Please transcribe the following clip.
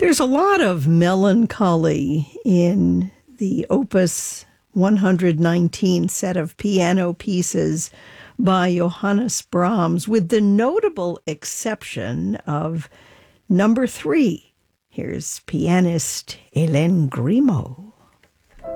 There's a lot of melancholy in the Opus 119 set of piano pieces by Johannes Brahms, with the notable exception of number 3. Here's pianist Hélène Grimaud.